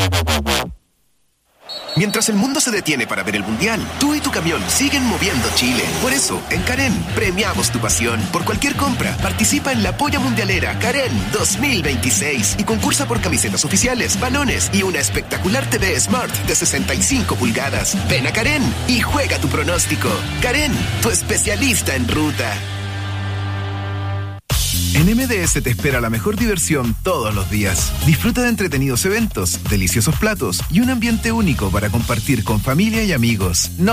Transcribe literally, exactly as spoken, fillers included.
Mientras el mundo se detiene para ver el Mundial, tú y tu camión siguen moviendo Chile. Por eso, en Karen, premiamos tu pasión. Por cualquier compra, participa en la Polla Mundialera Karen dos mil veintiséis y concursa por camisetas oficiales, balones y una espectacular T V Smart de sesenta y cinco pulgadas. Ven a Karen y juega tu pronóstico. Karen, tu especialista en ruta. En M D S te espera la mejor diversión todos los días. Disfruta de entretenidos eventos, deliciosos platos y un ambiente único para compartir con familia y amigos. No